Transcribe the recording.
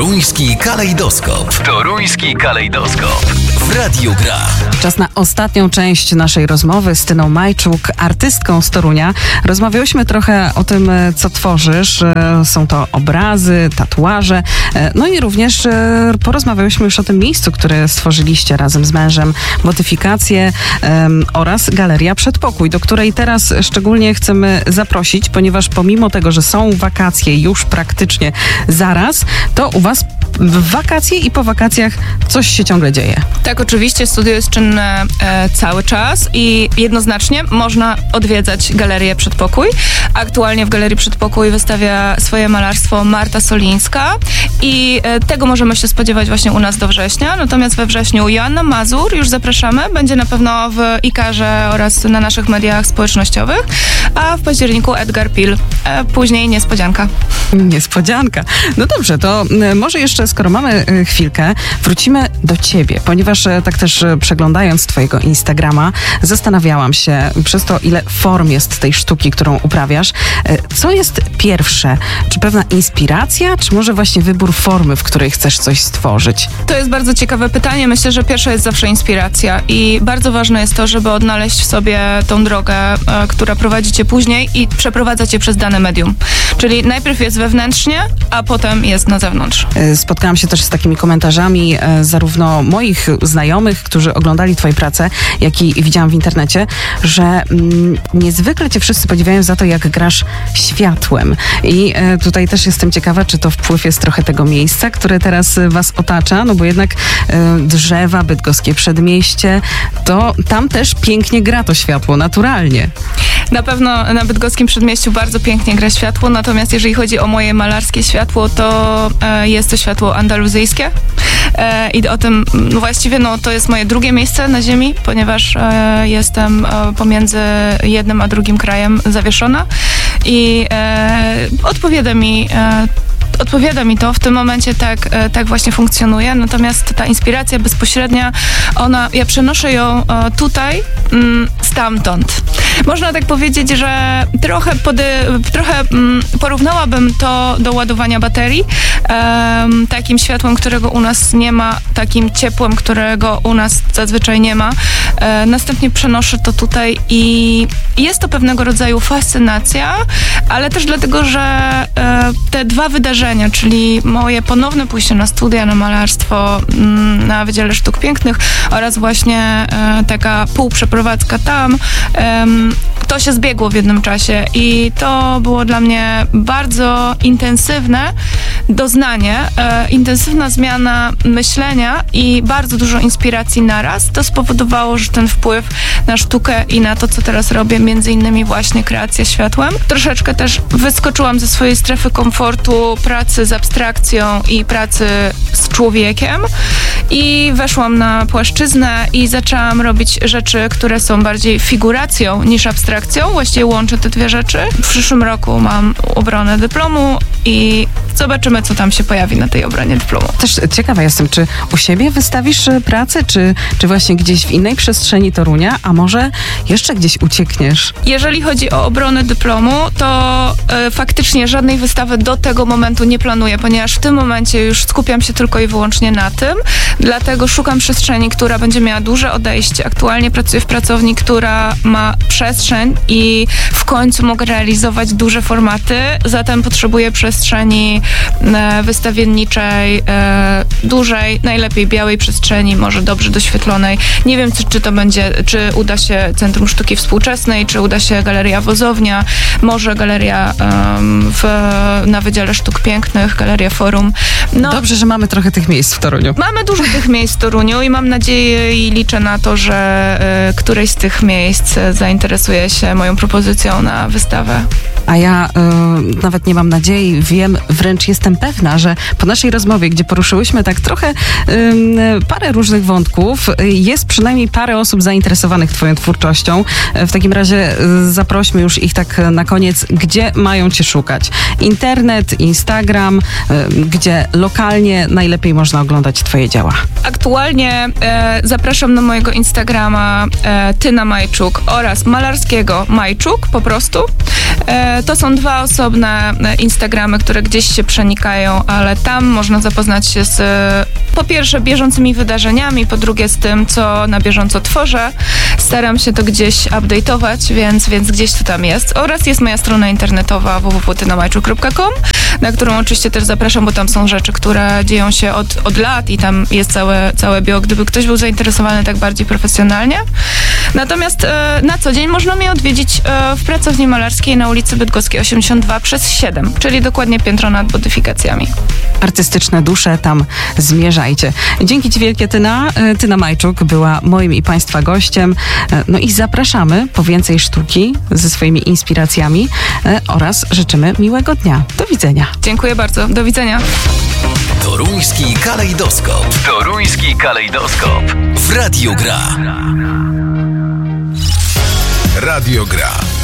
Toruński kalejdoskop. Toruński kalejdoskop. W Radiu Gra. Czas na ostatnią część naszej rozmowy z Tyną Majczuk, artystką z Torunia. Rozmawiałyśmy trochę o tym, co tworzysz. Są to obrazy, tatuaże. No i również porozmawiałyśmy już o tym miejscu, które stworzyliście razem z mężem. Modyfikacje oraz Galeria Przedpokój, do której teraz szczególnie chcemy zaprosić, ponieważ pomimo tego, że są wakacje już praktycznie zaraz, to u was w wakacje i po wakacjach coś się ciągle dzieje. Tak, oczywiście studio jest czynne cały czas i jednoznacznie można odwiedzać Galerię Przedpokój. Aktualnie w Galerii Przedpokój wystawia swoje malarstwo Marta Solińska i tego możemy się spodziewać właśnie u nas do września. Natomiast we wrześniu Joanna Mazur, już zapraszamy, będzie na pewno w IKAR-ze oraz na naszych mediach społecznościowych, a w październiku Edgar Pil. Później niespodzianka. Niespodzianka. No dobrze, to może jeszcze, skoro mamy chwilkę, wrócimy do ciebie, ponieważ tak też przeglądając twojego Instagrama, zastanawiałam się przez to, ile form jest tej sztuki, którą uprawiasz. Co jest pierwsze? Czy pewna inspiracja, czy może właśnie wybór formy, w której chcesz coś stworzyć? To jest bardzo ciekawe pytanie. Myślę, że pierwsza jest zawsze inspiracja i bardzo ważne jest to, żeby odnaleźć w sobie tą drogę, która prowadzi cię później i przeprowadza cię przez dane medium. Czyli najpierw jest wewnętrznie, a potem jest na zewnątrz. Spotkałam się też z takimi komentarzami zarówno moich znajomych, którzy oglądali twoje prace, jak i widziałam w internecie, że niezwykle cię wszyscy podziwiają za to, jak grasz światłem. I tutaj też jestem ciekawa, czy to wpływ jest trochę tego miejsca, które teraz was otacza, no bo jednak drzewa, bydgoskie przedmieście, to tam też pięknie gra to światło, naturalnie. Na pewno na bydgoskim przedmieściu bardzo pięknie gra światło, natomiast jeżeli chodzi o moje malarskie światło, to jest to światło andaluzyjskie i o tym właściwie to jest moje drugie miejsce na ziemi, ponieważ jestem pomiędzy jednym a drugim krajem zawieszona i odpowiada mi to, w tym momencie tak właśnie funkcjonuje, natomiast ta inspiracja bezpośrednia, ja przenoszę ją tutaj, stamtąd. Można tak powiedzieć, że trochę porównałabym to do ładowania baterii, takim światłem, którego u nas nie ma, takim ciepłem, którego u nas zazwyczaj nie ma. Następnie przenoszę to tutaj i jest to pewnego rodzaju fascynacja, ale też dlatego, że te dwa wydarzenia, czyli moje ponowne pójście na studia, na malarstwo na Wydziale Sztuk Pięknych oraz właśnie taka półprzeprowadzka tam, to się zbiegło w jednym czasie i to było dla mnie bardzo intensywne doznanie, intensywna zmiana myślenia i bardzo dużo inspiracji naraz. To spowodowało, że ten wpływ na sztukę i na to, co teraz robię, między innymi właśnie kreacja światłem. Troszeczkę też wyskoczyłam ze swojej strefy komfortu pracy z abstrakcją i pracy z człowiekiem i weszłam na płaszczyznę i zaczęłam robić rzeczy, które są bardziej figuracją niż abstrakcją. Właściwie łączę te dwie rzeczy. W przyszłym roku mam obronę dyplomu i zobaczymy, co tam się pojawi na tej obronie dyplomu. Też ciekawa jestem, czy u siebie wystawisz pracę, czy właśnie gdzieś w innej przestrzeni Torunia, a może jeszcze gdzieś uciekniesz? Jeżeli chodzi o obronę dyplomu, to faktycznie żadnej wystawy do tego momentu nie planuję, ponieważ w tym momencie już skupiam się tylko i wyłącznie na tym, dlatego szukam przestrzeni, która będzie miała duże odejście. Aktualnie pracuję w pracowni, która ma przestrzeń i w końcu mogę realizować duże formaty, zatem potrzebuję przestrzeni wystawienniczej, dużej, najlepiej białej przestrzeni, może dobrze doświetlonej. Nie wiem, czy uda się Centrum Sztuki Współczesnej, czy uda się Galeria Wozownia, może galeria na Wydziale Sztuk Pięknych, Galeria Forum. Dobrze, że mamy trochę tych miejsc w Toruniu. Mamy dużo tych miejsc w Toruniu i mam nadzieję i liczę na to, że któreś z tych miejsc zainteresuje się moją propozycją na wystawę. A ja nawet nie mam nadziei, wiem, wręcz jestem pewna, że po naszej rozmowie, gdzie poruszyłyśmy tak trochę parę różnych wątków, jest przynajmniej parę osób zainteresowanych twoją twórczością. W takim razie zaprośmy już ich tak na koniec, gdzie mają cię szukać. Internet, Instagram, gdzie lokalnie najlepiej można oglądać twoje dzieła? Aktualnie zapraszam na mojego Instagrama Tyna Majczuk oraz malarskiego Majczuk po prostu. To są dwa osobne Instagramy, które gdzieś się przenikają, ale tam można zapoznać się z po pierwsze bieżącymi wydarzeniami, po drugie z tym, co na bieżąco tworzę. Staram się to gdzieś update'ować, więc gdzieś to tam jest. Oraz jest moja strona internetowa www.tynamajczuk.com, na którą oczywiście też zapraszam, bo tam są rzeczy, które dzieją się od lat i tam jest całe bio, gdyby ktoś był zainteresowany tak bardziej profesjonalnie. Natomiast na co dzień można mnie odwiedzić w pracowni malarskiej na ulicy Bydgoskiej 82/7, czyli dokładnie piętro nad bodyfikacjami. Artystyczne dusze tam zmierzajcie. Dzięki ci wielkie, Tyna. Tyna Majczuk była moim i państwa gościem. No i zapraszamy po więcej sztuki ze swoimi inspiracjami oraz życzymy miłego dnia. Do widzenia. Dziękuję bardzo. Do widzenia. Toruński kalejdoskop. Toruński kalejdoskop. W Radiu Gra. Radio Gra.